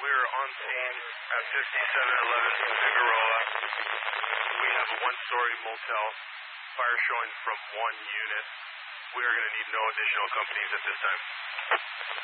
We're on scene at 5711 Figueroa. We have a one-story motel. Fire showing from one unit. We are going to need no additional companies at this time.